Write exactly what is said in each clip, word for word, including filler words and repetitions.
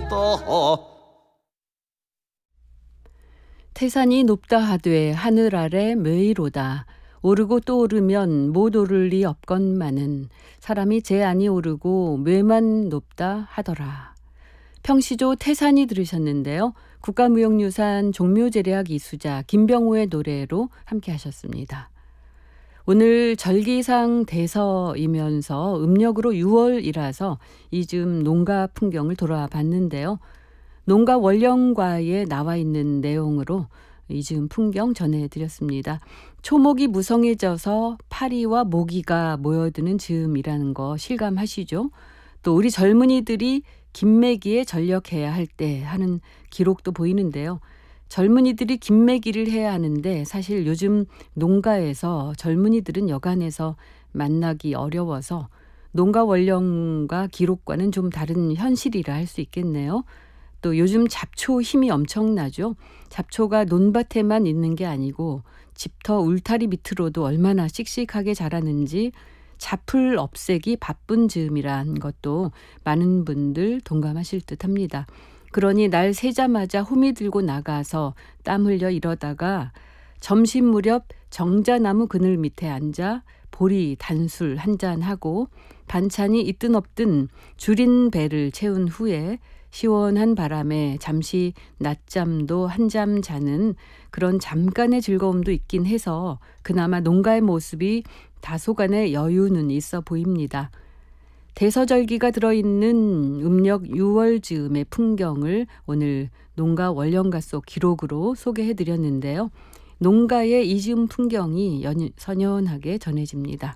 태산이 높다 하되 하늘 아래 매이로다. 오르고 또 오르면 못 오를 리 없건만은 사람이 제 안이 오르고 뇌만 높다 하더라. 평시조 태산이 들으셨는데요. 국가무형유산 종묘제례학 이수자 김병호의 노래로 함께 하셨습니다. 오늘 절기상 대서이면서 음력으로 유월이라서 이즘 농가 풍경을 돌아봤는데요. 농가 원령과에 나와 있는 내용으로 이즘 풍경 전해드렸습니다. 초목이 무성해져서 파리와 모기가 모여드는 즈음이라는 거 실감하시죠? 또 우리 젊은이들이 김매기에 전력해야 할 때 하는 기록도 보이는데요. 젊은이들이 김매기를 해야 하는데 사실 요즘 농가에서 젊은이들은 여간해서 만나기 어려워서 농가 원령과 기록과는 좀 다른 현실이라 할 수 있겠네요. 또 요즘 잡초 힘이 엄청나죠. 잡초가 논밭에만 있는 게 아니고 집터 울타리 밑으로도 얼마나 씩씩하게 자라는지 잡풀 없애기 바쁜 즈음이란 것도 많은 분들 동감하실 듯합니다. 그러니 날 새자마자 호미 들고 나가서 땀 흘려 이러다가 점심 무렵 정자나무 그늘 밑에 앉아 보리 단술 한잔 하고 반찬이 있든 없든 줄인 배를 채운 후에 시원한 바람에 잠시 낮잠도 한잠 자는 그런 잠깐의 즐거움도 있긴 해서 그나마 농가의 모습이 다소간의 여유는 있어 보입니다. 대서절기가 들어있는 음력 유월 즈음의 풍경을 오늘 농가 원령가 속 기록으로 소개해드렸는데요. 농가의 이 즈음 풍경이 연, 선연하게 전해집니다.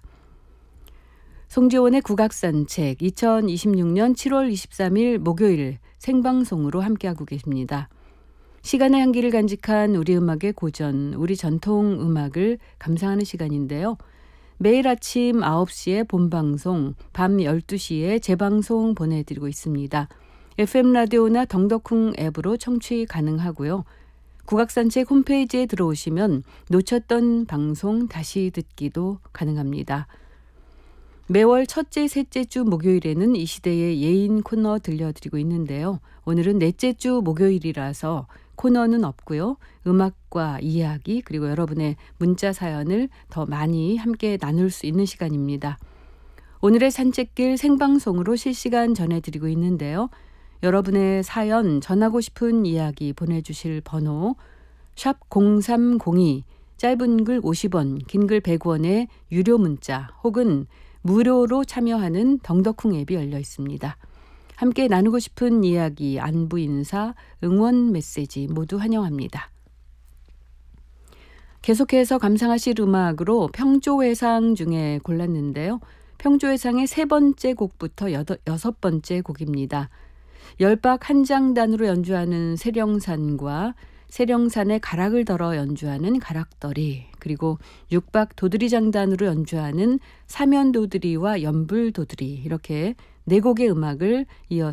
송지원의 국악산책 이천이십육 년 칠월 이십삼일 목요일 생방송으로 함께하고 계십니다. 시간의 향기를 간직한 우리 음악의 고전, 우리 전통 음악을 감상하는 시간인데요. 매일 아침 아홉 시에 본방송, 밤 열두 시에 재방송 보내드리고 있습니다. 에프엠 라디오나 덩덕쿵 앱으로 청취 가능하고요. 국악산책 홈페이지에 들어오시면 놓쳤던 방송 다시 듣기도 가능합니다. 매월 첫째, 셋째 주 목요일에는 이 시대의 예인 코너 들려드리고 있는데요. 오늘은 넷째 주 목요일이라서 코너는 없고요. 음악과 이야기 그리고 여러분의 문자 사연을 더 많이 함께 나눌 수 있는 시간입니다. 오늘의 산책길 생방송으로 실시간 전해드리고 있는데요. 여러분의 사연, 전하고 싶은 이야기 보내주실 번호 샵 공삼공이, 짧은 글 오십 원, 긴 글 백 원의 유료 문자 혹은 무료로 참여하는 덩덕쿵 앱이 열려 있습니다. 함께 나누고 싶은 이야기, 안부 인사, 응원 메시지 모두 환영합니다. 계속해서 감상하실 음악으로 평조회상 중에 골랐는데요. 평조회상의 세 번째 곡부터 여덟, 여섯 번째 곡입니다. 열박 한장단으로 연주하는 세령산과 세령산의 가락을 덜어 연주하는 가락더리, 그리고 육박 도드리장단으로 연주하는 사면도드리와 연불도드리, 이렇게 네 곡의 음악을 이어서